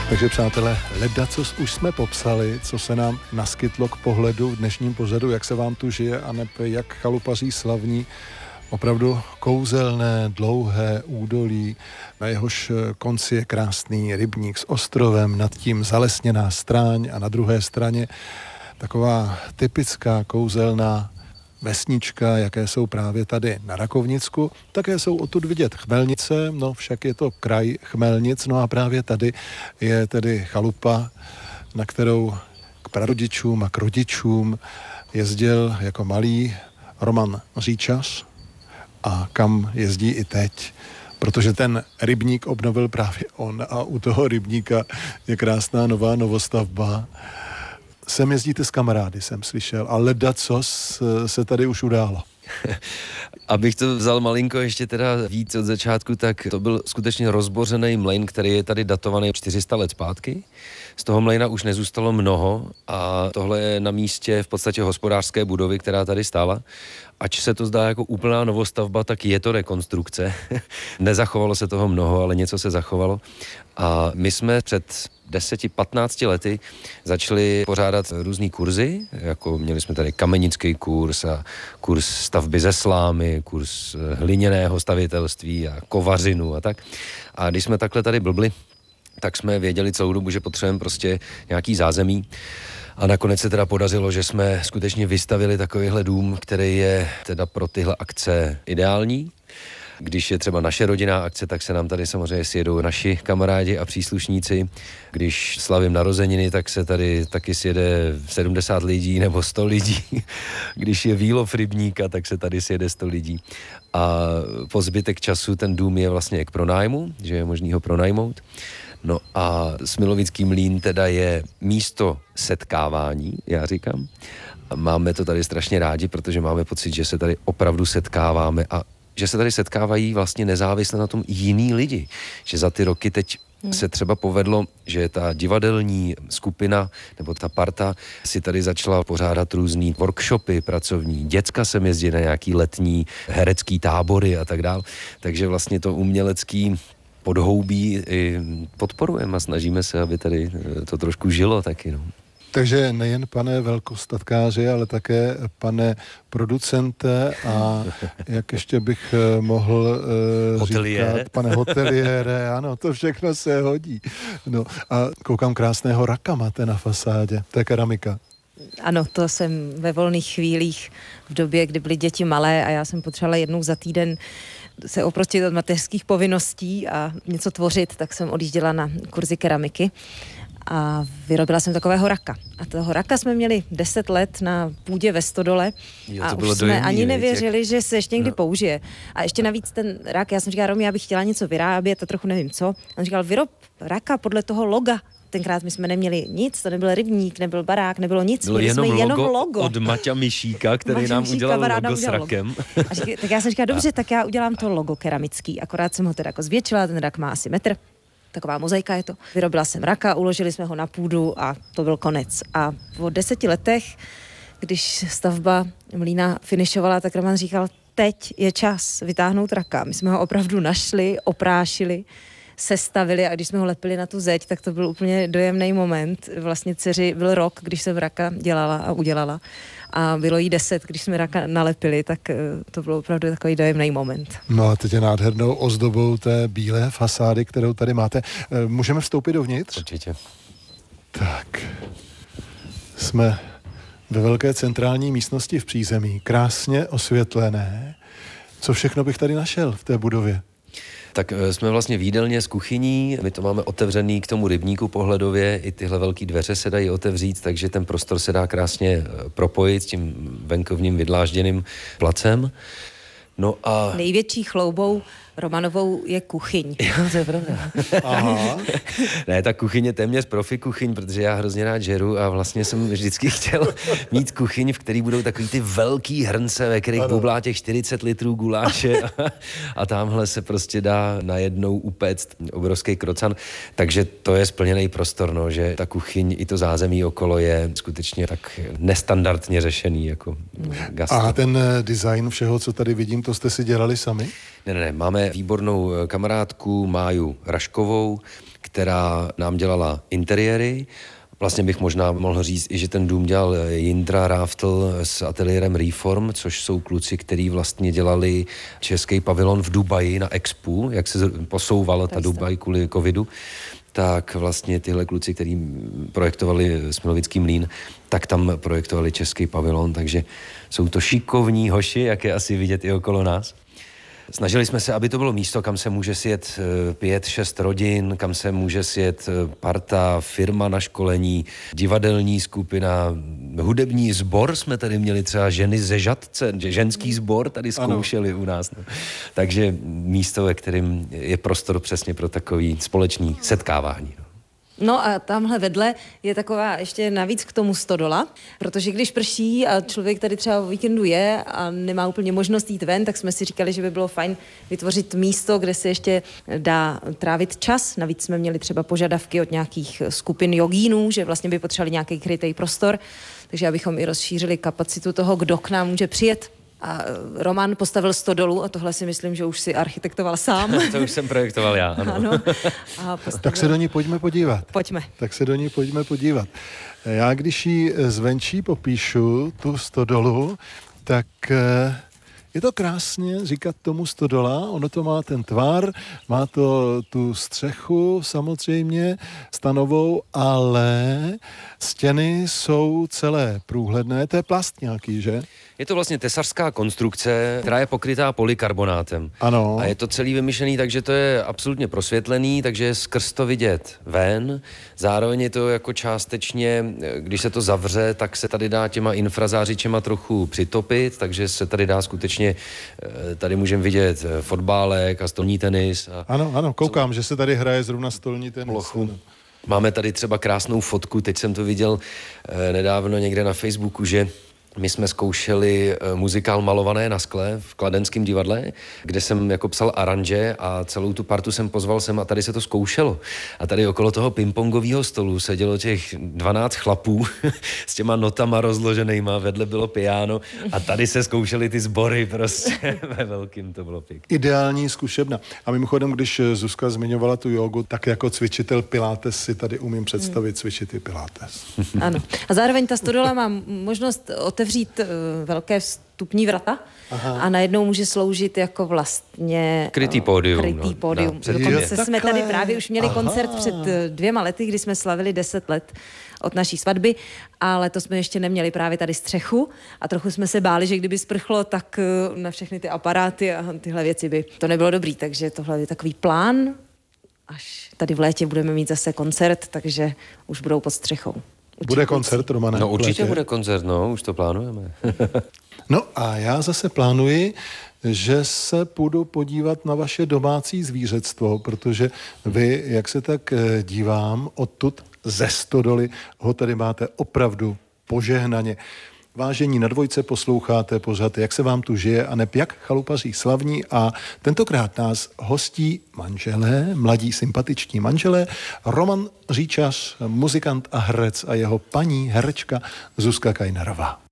Takže přátelé, ledacos už jsme popsali, co se nám naskytlo k pohledu v dnešním pořadu, jak se vám tu žije a jak chalupaří slavní. Opravdu kouzelné, dlouhé údolí, na jehož konci je krásný rybník s ostrovem, nad tím zalesněná stráň a na druhé straně taková typická kouzelná vesnička, jaké jsou právě tady na Rakovnicku. Také jsou odtud vidět Chmelnice, no však je to kraj Chmelnic, no a právě tady je tedy chalupa, na kterou k prarodičům a k rodičům jezdil jako malý Roman Říčař a kam jezdí i teď, protože ten rybník obnovil právě on a u toho rybníka je krásná nová novostavba. Sem jezdíte s kamarády, jsem slyšel, a ledacos se tady už událo. Abych to vzal malinko ještě teda víc od začátku, tak to byl skutečně rozbořený mlejn, který je tady datovaný 400 let zpátky. Z toho mlejna už nezůstalo mnoho a tohle je na místě v podstatě hospodářské budovy, která tady stála. Ač se to zdá jako úplná novostavba, tak je to rekonstrukce. Nezachovalo se toho mnoho, ale něco se zachovalo. A my jsme před 10-15 lety začali pořádat různý kurzy, jako měli jsme tady kamenický kurz a kurz stavby ze slámy, kurz hliněného stavitelství a kovařinu a tak. A když jsme takhle tady blbli, tak jsme věděli celou dobu, že potřebujeme prostě nějaký zázemí. A nakonec se teda podařilo, že jsme skutečně vystavili takovýhle dům, který je teda pro tyhle akce ideální. Když je třeba naše rodinná akce, tak se nám tady samozřejmě sjedou naši kamarádi a příslušníci. Když slavím narozeniny, tak se tady taky sjede 70 lidí nebo 100 lidí. Když je výlov rybníka, tak se tady sjede 100 lidí. A po zbytek času ten dům je vlastně k pronájmu, že je možný ho pronajmout. No a Smilovický mlýn teda je místo setkávání, já říkám. A máme to tady strašně rádi, protože máme pocit, že se tady opravdu setkáváme a že se tady setkávají vlastně nezávisle na tom jiný lidi. Že za ty roky teď se třeba povedlo, že ta divadelní skupina nebo ta parta si tady začala pořádat různý workshopy pracovní. Děcka sem jezdí na nějaký letní herecký tábory a tak dál. Takže vlastně to umělecký podhoubí podporujeme a snažíme se, aby tady to trošku žilo taky. No. Takže nejen pane velkostatkáři, ale také pane producente a jak ještě bych mohl říkat, pane hoteliére, ano, to všechno se hodí. No a koukám, krásného raka máte na fasádě, to je keramika. Ano, to jsem ve volných chvílích v době, kdy byly děti malé a já jsem potřebovala jednou za týden se oprostit od mateřských povinností a něco tvořit, tak jsem odjížděla na kurzy keramiky a vyrobila jsem takového raka. A toho raka jsme měli 10 let na půdě ve stodole a už jsme ani nevěřili, že se ještě někdy použije. A ještě navíc ten rak, já jsem říkala, Romy, já bych chtěla něco vyrábět a trochu nevím co. A on říkal, vyrob raka podle toho loga. Tenkrát my jsme neměli nic, to nebyl rybník, nebyl barák, nebylo nic. Bylo jenom logo od Maťa Mišíka, který nám udělal logo s rakem. Tak já jsem říkala, dobře, tak já udělám to logo keramický, akorát jsem ho teda jako zvětšila, ten rak má asi metr. Taková mozaika je to. Vyrobila jsem raka, uložili jsme ho na půdu a to byl konec. A po 10 letech, když stavba mlýna finišovala, tak Roman říkal, teď je čas vytáhnout raka. My jsme ho opravdu našli, oprášili, sestavili a když jsme ho lepili na tu zeď, tak to byl úplně dojemný moment. Vlastně dceři byl rok, když jsem raka dělala a udělala a bylo jí 10, když jsme raka nalepili, tak to bylo opravdu takový dojemný moment. No a teď je nádhernou ozdobou té bílé fasády, kterou tady máte. Můžeme vstoupit dovnitř? Určitě. Tak, jsme ve velké centrální místnosti v přízemí, krásně osvětlené. Co všechno bych tady našel v té budově? Tak jsme vlastně v jídelně s kuchyní, my to máme otevřený k tomu rybníku pohledově, i tyhle velké dveře se dají otevřít, takže ten prostor se dá krásně propojit s tím venkovním vydlážděným placem. No a největší chloubou Romanovou je kuchyň. Jo, to je pravda. Aha. Ne, ta kuchyň je téměř profi kuchyň, protože já hrozně rád žeru a vlastně jsem vždycky chtěl mít kuchyň, v který budou takový ty velký hrnce, ve kterých bublá těch 40 litrů guláše a tamhle se prostě dá najednou upéct obrovský krocan. Takže to je splněný prostor, no, že ta kuchyň i to zázemí okolo je skutečně tak nestandardně řešený jako gastro. A ten design všeho, co tady vidím, to jste si dělali sami? Ne, máme výbornou kamarádku Máju Raškovou, která nám dělala interiéry. Vlastně bych možná mohl říct i, že ten dům dělal Jindra Ráftl s ateliérem Reform, což jsou kluci, kteří vlastně dělali český pavilon v Dubaji na Expu, jak se posouvala ta Dubaj kvůli covidu. Tak vlastně tyhle kluci, kteří projektovali Smilovický mlýn, tak tam projektovali český pavilon, takže jsou to šikovní hoši, jak je asi vidět i okolo nás. Snažili jsme se, aby to bylo místo, kam se může sjet 5-6 rodin, kam se může sjet parta, firma na školení, divadelní skupina, hudební sbor jsme tady měli třeba ženy ze Žatce, ženský sbor tady zkoušeli u nás. No. Takže místo, ve kterém je prostor přesně pro takový společný setkávání. No a tamhle vedle je taková ještě navíc k tomu stodola, protože když prší a člověk tady třeba o víkendu je a nemá úplně možnost jít ven, tak jsme si říkali, že by bylo fajn vytvořit místo, kde se ještě dá trávit čas. Navíc jsme měli třeba požadavky od nějakých skupin jogínů, že vlastně by potřebovali nějaký krytý prostor, takže abychom i rozšířili kapacitu toho, kdo k nám může přijet. A Roman postavil stodolu a tohle si myslím, že už si architektoval sám. To už jsem projektoval já, ano. Ano. A postavil... Tak se do ní pojďme podívat. Pojďme. Tak se do ní pojďme podívat. Já když ji zvenčí popíšu, tu stodolu, tak je to krásně říkat tomu stodola, ono to má ten tvar, má to tu střechu samozřejmě stanovou, ale stěny jsou celé průhledné, to je plast nějaký, že? Je to vlastně tesařská konstrukce, která je pokrytá polykarbonátem. Ano. A je to celý vymyšlený, takže to je absolutně prosvětlený, takže je skrz to vidět ven. Zároveň je to jako částečně, když se to zavře, tak se tady dá těma infrazářičema trochu přitopit, takže se tady dá skutečně, tady můžeme vidět fotbálek a stolní tenis. A Ano, koukám, že se tady hraje zrovna stolní tenis. Plochu. Máme tady třeba krásnou fotku, teď jsem to viděl nedávno někde na Facebooku, že my jsme zkoušeli muzikál Malované na skle v Kladenském divadle, kde jsem jako psal aranže a celou tu partu jsem pozval sem a tady se to zkoušelo. A tady okolo toho pingpongového stolu sedělo těch 12 chlapů s těma notama rozloženýma, vedle bylo piano a tady se zkoušely ty sbory prostě ve velkým, to bylo pěkné. Ideální zkušebna. A mimochodem, když Zuzka zmiňovala tu jogu, tak jako cvičitel pilates si tady umím představit cvičit i pilates. Ano. A zároveň ta stodola má možnost otevřít velké vstupní vrata. Aha. A najednou může sloužit jako vlastně krytý pódium. Dokonce jsme tady právě už měli koncert před 2 lety, kdy jsme slavili 10 let od naší svatby, ale to jsme ještě neměli právě tady střechu a trochu jsme se báli, že kdyby sprchlo, tak na všechny ty aparáty a tyhle věci by to nebylo dobrý, takže tohle je takový plán, až tady v létě budeme mít zase koncert, takže už budou pod střechou. Bude koncert, Romane? No určitě bude koncert, no, už to plánujeme. No a já zase plánuji, že se půjdu podívat na vaše domácí zvířectvo, protože vy, jak se tak dívám, odtud ze stodoly ho tady máte opravdu požehnaně. Vážení, na Dvojce posloucháte pořad, jak se vám tu žije a neb jak chalupaří slavní a tentokrát nás hostí manželé, mladí sympatiční manželé, Roman Říčař, muzikant a herec a jeho paní herečka Zuzka Kajnerová.